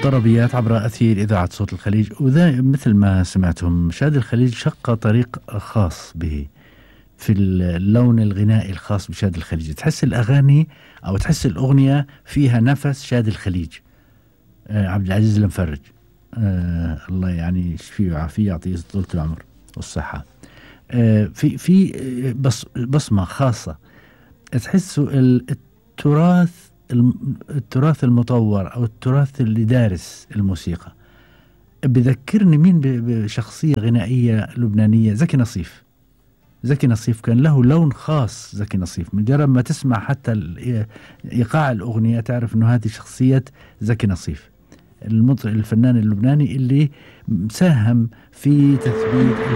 الطربيات عبر أثير إذاعة صوت الخليج. وذا مثل ما سمعتم شادي الخليج شق طريق خاص به في اللون الغنائي الخاص بشادي الخليج. تحس الأغاني أو تحس الأغنية فيها نفس شادي الخليج. عبد العزيز المفرج، الله يعني يشفيه ويعافيه، يعطيه طولة العمر والصحة. في بصمة خاصة تحسوا التراث المطور أو التراث اللي دارس الموسيقى. بذكرني مين بشخصية غنائية لبنانية، زكي نصيف. زكي نصيف كان له لون خاص. زكي نصيف مجرد ما تسمع حتى إيقاع الأغنية تعرف أنه هذه شخصية زكي نصيف، الفنان اللبناني اللي ساهم في تثبيت